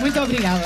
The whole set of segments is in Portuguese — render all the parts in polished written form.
Muito obrigada.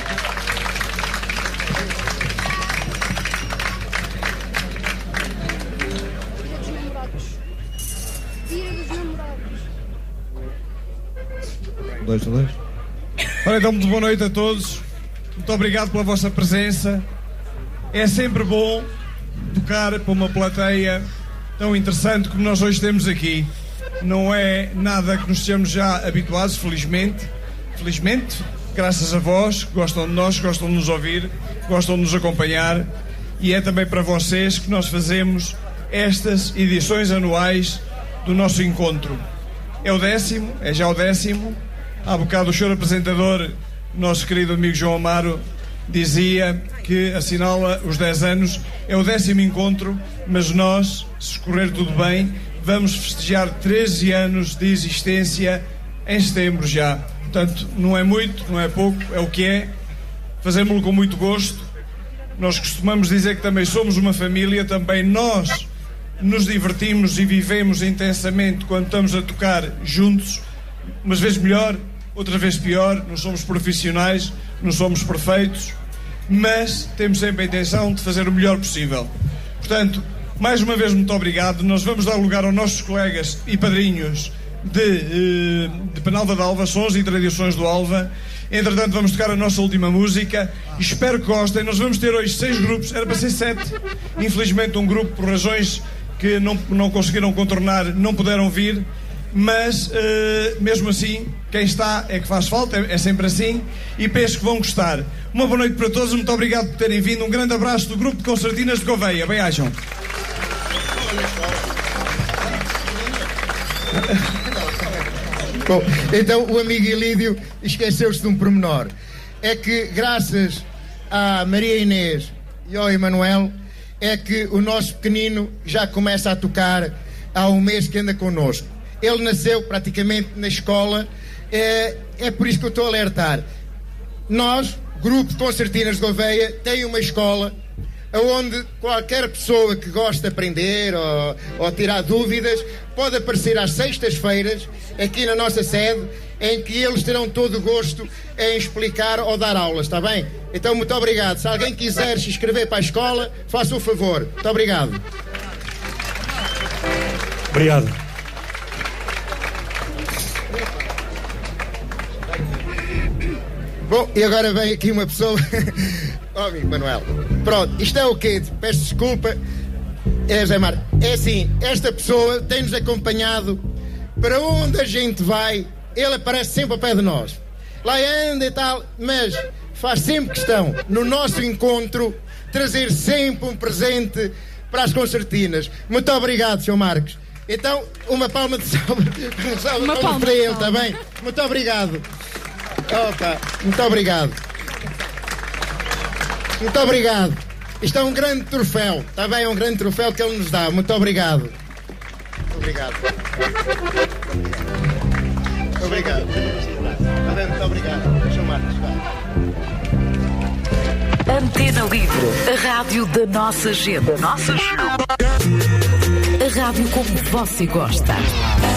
Dois. Ora, então, muito boa noite a todos. Muito obrigado pela vossa presença. É sempre bom tocar para uma plateia tão interessante como nós hoje temos aqui. Não é nada que nos sejamos já habituados, felizmente, graças a vós, que gostam de nós, gostam de nos ouvir, gostam de nos acompanhar, e é também para vocês que nós fazemos estas edições anuais do nosso encontro. É já o 10º. Há bocado o senhor apresentador, nosso querido amigo João Amaro, dizia que assinala os 10 anos, é o 10º encontro, mas nós, se escorrer tudo bem, vamos festejar 13 anos de existência em setembro já. Portanto, não é muito, não é pouco, é o que é. Fazemos-lo com muito gosto. Nós costumamos dizer que também somos uma família, também nós nos divertimos e vivemos intensamente quando estamos a tocar juntos, umas vezes melhor, outra vez pior. Não somos profissionais, não somos perfeitos, mas temos sempre a intenção de fazer o melhor possível. Portanto, mais uma vez, muito obrigado. Nós vamos dar lugar aos nossos colegas e padrinhos de Penalva de Alva, Sons e Tradições do Alva. Entretanto, vamos tocar a nossa última música. Espero que gostem. Nós vamos ter hoje 6 grupos, era para ser 7. Infelizmente, um grupo, por razões que não conseguiram contornar, não puderam vir. Mas, mesmo assim, quem está é que faz falta, é sempre assim, e penso que vão gostar. Uma boa noite para todos, muito obrigado por terem vindo. Um grande abraço do grupo de Concertinas de Gouveia. Bem-ajam. Bom, então o amigo Ilídio esqueceu-se de um pormenor. É que graças à Maria Inês e ao Emanuel é que o nosso pequenino já começa a tocar há um mês que anda connosco. Ele nasceu praticamente na escola, é por isso que eu estou a alertar. Nós, Grupo de Concertinas de Gouveia, tem uma escola onde qualquer pessoa que goste de aprender ou tirar dúvidas pode aparecer às sextas-feiras aqui na nossa sede, em que eles terão todo o gosto em explicar ou dar aulas, está bem? Então, muito obrigado. Se alguém quiser se inscrever para a escola, faça o favor. Muito obrigado. Obrigado. Bom, e agora vem aqui uma pessoa. Oh, amigo Manuel. Pronto, isto é o quê? Peço desculpa. Zé Mar, é assim, esta pessoa tem-nos acompanhado para onde a gente vai, ele aparece sempre ao pé de nós. Lá anda e tal, mas faz sempre questão, no nosso encontro, trazer sempre um presente para as concertinas. Muito obrigado, Sr. Marcos. Então, uma palma de salva para ele, está bem? Muito obrigado. Opa, muito obrigado. Muito obrigado. Isto é um grande troféu, está bem? É um grande troféu que ele nos dá. Muito obrigado. Muito obrigado. Muito obrigado. Está bem? Muito obrigado. Sr. Marcos. Antena Livre, a rádio da nossa gente. A rádio como você gosta.